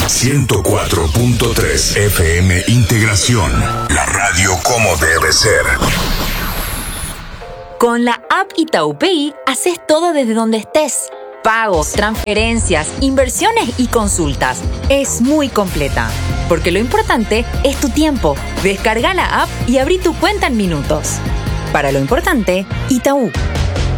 104.3 FM Integración. La radio como debe ser. Con la app Itaú Pay haces todo desde donde estés. Pagos, transferencias, inversiones y consultas. Es muy completa. Porque lo importante es tu tiempo. Descarga la app y abrí tu cuenta en minutos. Para lo importante, Itaú.